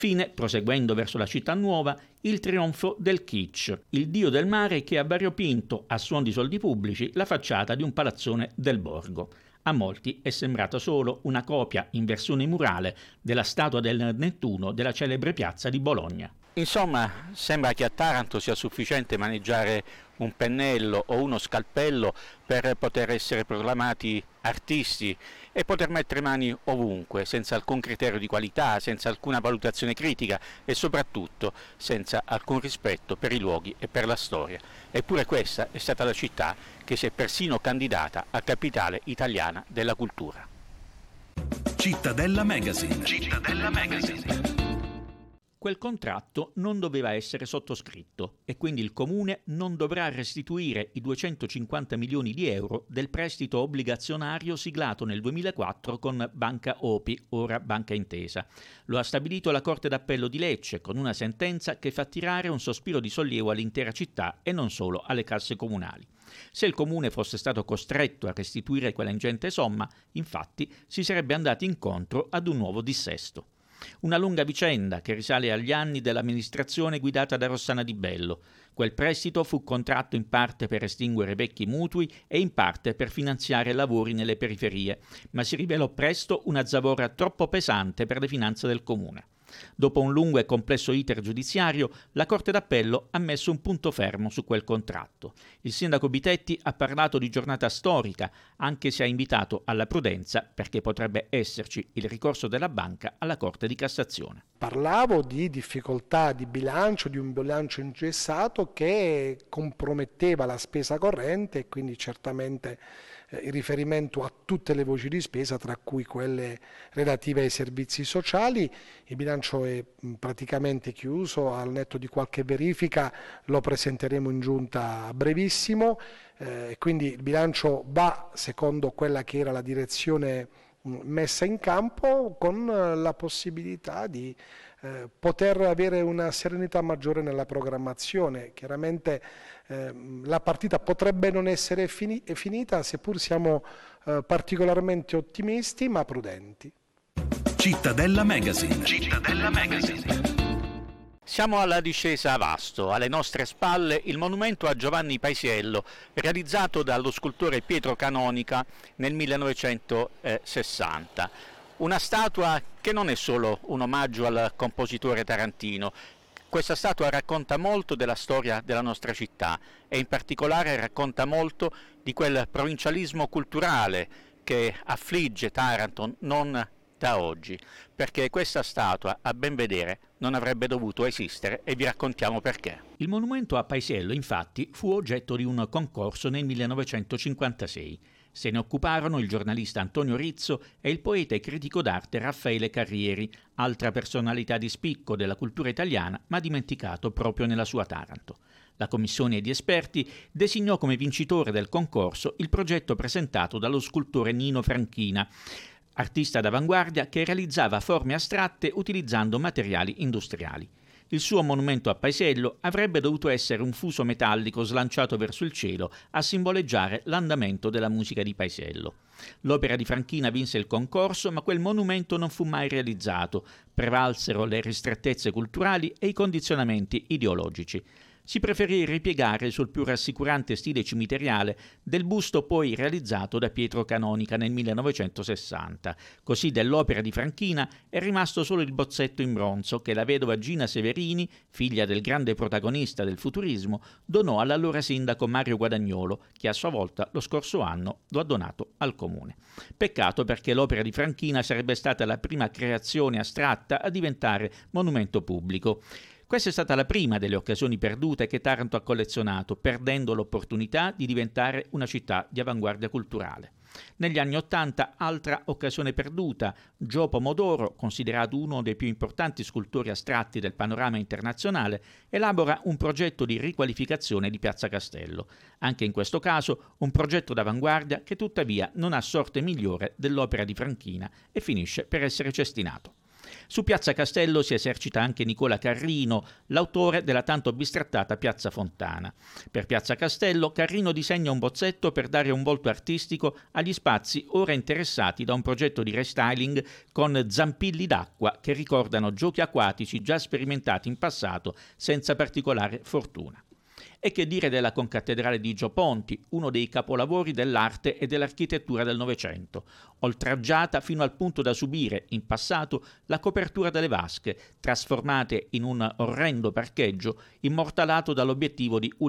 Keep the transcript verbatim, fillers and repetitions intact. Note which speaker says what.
Speaker 1: Fine, proseguendo verso la città nuova, il trionfo del kitsch, il dio del mare che ha variopinto, a suon di soldi pubblici, la facciata di un palazzone del borgo. A molti è sembrata solo una copia in versione murale della statua del Nettuno della celebre piazza di Bologna.
Speaker 2: Insomma, sembra che a Taranto sia sufficiente maneggiare un pennello o uno scalpello per poter essere proclamati artisti e poter mettere mani ovunque, senza alcun criterio di qualità, senza alcuna valutazione critica e soprattutto senza alcun rispetto per i luoghi e per la storia. Eppure questa è stata la città che si è persino candidata a capitale italiana della cultura.
Speaker 3: Cittadella Magazine. Cittadella Magazine.
Speaker 1: Quel contratto non doveva essere sottoscritto e quindi il Comune non dovrà restituire i duecentocinquanta milioni di euro del prestito obbligazionario siglato nel duemilaquattro con Banca O P I, ora Banca Intesa. Lo ha stabilito la Corte d'Appello di Lecce con una sentenza che fa tirare un sospiro di sollievo all'intera città e non solo alle casse comunali. Se il Comune fosse stato costretto a restituire quella ingente somma, infatti, si sarebbe andati incontro ad un nuovo dissesto. Una lunga vicenda che risale agli anni dell'amministrazione guidata da Rossana Di Bello. Quel prestito fu contratto in parte per estinguere vecchi mutui e in parte per finanziare lavori nelle periferie, ma si rivelò presto una zavorra troppo pesante per le finanze del Comune. Dopo un lungo e complesso iter giudiziario, la Corte d'Appello ha messo un punto fermo su quel contratto. Il sindaco Bitetti ha parlato di giornata storica, anche se ha invitato alla prudenza perché potrebbe esserci il ricorso della banca alla Corte di Cassazione.
Speaker 4: Parlavo di difficoltà di bilancio, di un bilancio ingessato che comprometteva la spesa corrente e quindi certamente in riferimento a tutte le voci di spesa, tra cui quelle relative ai servizi sociali. Il bilancio è praticamente chiuso, al netto di qualche verifica lo presenteremo in giunta a brevissimo, eh, quindi il bilancio va secondo quella che era la direzione messa in campo, con la possibilità di eh, poter avere una serenità maggiore nella programmazione. Chiaramente eh, la partita potrebbe non essere fini- finita, seppur siamo eh, particolarmente ottimisti ma prudenti.
Speaker 3: Cittadella Magazine. Cittadella Magazine.
Speaker 2: Siamo alla discesa a Vasto, alle nostre spalle il monumento a Giovanni Paisiello, realizzato dallo scultore Pietro Canonica nel millenovecentosessanta. Una statua che non è solo un omaggio al compositore tarantino. Questa statua racconta molto della storia della nostra città e in particolare racconta molto di quel provincialismo culturale che affligge Taranto non da oggi, perché questa statua, a ben vedere, non avrebbe dovuto esistere e vi raccontiamo perché.
Speaker 1: Il monumento a Paisiello, infatti, fu oggetto di un concorso nel millenovecentocinquantasei. Se ne occuparono il giornalista Antonio Rizzo e il poeta e critico d'arte Raffaele Carrieri, altra personalità di spicco della cultura italiana, ma dimenticato proprio nella sua Taranto. La commissione di esperti designò come vincitore del concorso il progetto presentato dallo scultore Nino Franchina, artista d'avanguardia che realizzava forme astratte utilizzando materiali industriali. Il suo monumento a Paisiello avrebbe dovuto essere un fuso metallico slanciato verso il cielo a simboleggiare l'andamento della musica di Paisiello. L'opera di Franchina vinse il concorso, ma quel monumento non fu mai realizzato. Prevalsero le ristrettezze culturali e i condizionamenti ideologici. Si preferì ripiegare sul più rassicurante stile cimiteriale del busto poi realizzato da Pietro Canonica nel millenovecentosessanta. Così dell'opera di Franchina è rimasto solo il bozzetto in bronzo che la vedova Gina Severini, figlia del grande protagonista del futurismo, donò all'allora sindaco Mario Guadagnolo, che a sua volta lo scorso anno lo ha donato al comune. Peccato, perché l'opera di Franchina sarebbe stata la prima creazione astratta a diventare monumento pubblico. Questa è stata la prima delle occasioni perdute che Taranto ha collezionato, perdendo l'opportunità di diventare una città di avanguardia culturale. Negli anni Ottanta, altra occasione perduta, Gio Pomodoro, considerato uno dei più importanti scultori astratti del panorama internazionale, elabora un progetto di riqualificazione di Piazza Castello. Anche in questo caso un progetto d'avanguardia che tuttavia non ha sorte migliore dell'opera di Franchina e finisce per essere cestinato. Su Piazza Castello si esercita anche Nicola Carrino, l'autore della tanto bistrattata Piazza Fontana. Per Piazza Castello, Carrino disegna un bozzetto per dare un volto artistico agli spazi ora interessati da un progetto di restyling con zampilli d'acqua che ricordano giochi acquatici già sperimentati in passato senza particolare fortuna. E che dire della concattedrale di Gio Ponti, uno dei capolavori dell'arte e dell'architettura del Novecento, oltraggiata fino al punto da subire, in passato, la copertura delle vasche, trasformate in un orrendo parcheggio immortalato dall'obiettivo di